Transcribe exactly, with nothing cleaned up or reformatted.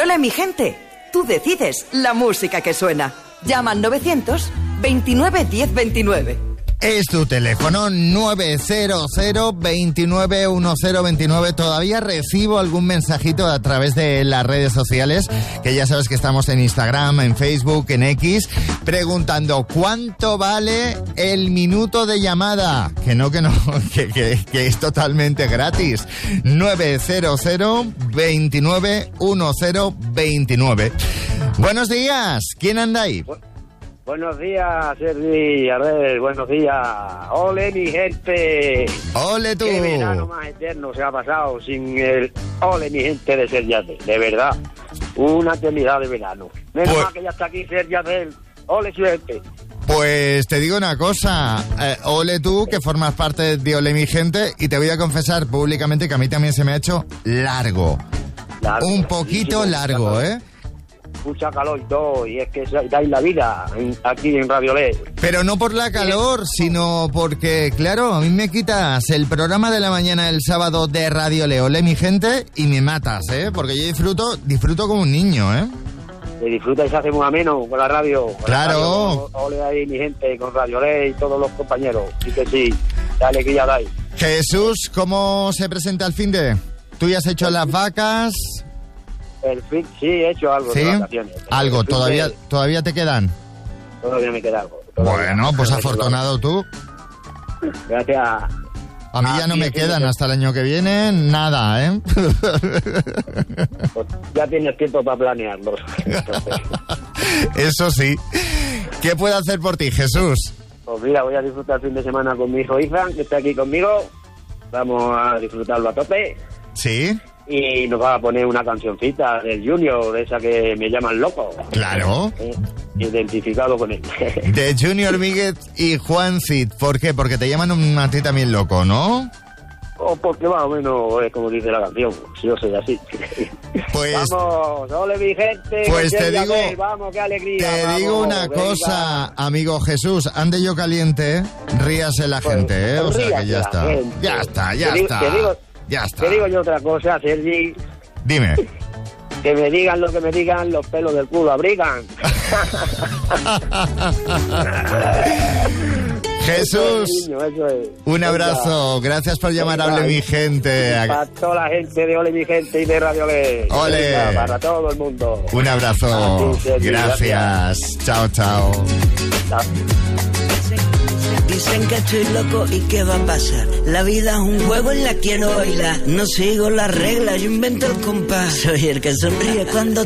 Ole mi gente, tú decides la música que suena. Llama al novecientos veintinueve diez veintinueve. Es tu teléfono nueve cero cero veintinueve diez veintinueve. Todavía recibo algún mensajito a través de las redes sociales, que ya sabes que estamos en Instagram, en Facebook, en X, preguntando ¿cuánto vale el minuto de llamada? Que no, que no, que, que, que es totalmente gratis. nueve cero cero veintinueve diez veintinueve. Buenos días, ¿quién anda ahí? Buenos días, Sergi, Ardel, buenos días. ¡Ole, mi gente! ¡Ole tú! ¡Qué verano más eterno se ha pasado sin el ole, mi gente de Sergi Ardel! De verdad, una eternidad de verano. Menos pues, mal que ya está aquí Sergi Ardel. ¡Ole, su gente! Pues te digo una cosa, eh, ole tú, que formas parte de Ole, mi gente, y te voy a confesar públicamente que a mí también se me ha hecho largo. largo Un poquito largo, ¿eh? Mucha calor y todo, y es que dais la vida en, aquí en Radio Le. Pero no por la calor, sino porque, claro, a mí me quitas el programa de la mañana del sábado de Radio Le, Ole mi gente, y me matas, ¿eh? Porque yo disfruto, disfruto como un niño, ¿eh? Se disfruta y se hace muy ameno con la radio. Con claro. La radio, con, ole ahí mi gente, con Radio Le y todos los compañeros. Y que sí, dale que ya dais. Jesús, ¿cómo se presenta el fin de? ¿Tú ya has hecho las vacas? El fin, sí, he hecho algo. ¿Sí? De vacaciones. ¿Algo? ¿Todavía, de... ¿Todavía te quedan? Todavía me queda algo. Todavía. Bueno, pues afortunado tú. Gracias. A mí ya no me quedan hasta el año que viene nada, ¿eh? Pues ya tienes tiempo para planearlo. Eso sí. ¿Qué puedo hacer por ti, Jesús? Pues mira, voy a disfrutar el fin de semana con mi hijo Ethan, que está aquí conmigo. Vamos a disfrutarlo a tope. ¿Sí? Y nos va a poner una cancioncita del Junior, esa que me llaman loco. Claro. Eh, identificado con él. De Junior Míguez y Juan Cid. ¿Por qué? Porque te llaman a ti también loco, ¿no? O porque más o menos es como dice la canción. Si yo soy así. Pues... Vamos, ole mi gente. Pues te digo... Ver, vamos, qué alegría. Te vamos, digo una venga. cosa, amigo Jesús. Ande yo caliente, ríase la pues, gente, ¿eh? O sea que ya está. Gente. Ya está, ya te está. Digo, te digo, Ya está. Te digo yo otra cosa, Sergi. Dime. Que me digan lo que me digan, los pelos del culo abrigan. Jesús, eso es, eso es. Un abrazo. Gracias por llamar a Ole mi gente. Para toda la gente de Ole mi gente y de Radio Le. Ole. Venga, para todo el mundo. Un abrazo. Sí, Sergi, gracias. gracias. Chao, chao. Chao. Dicen que estoy loco y qué va a pasar. La vida es un juego en la que quiero bailar. No sigo las reglas, yo invento el compás. Soy el que sonríe cuando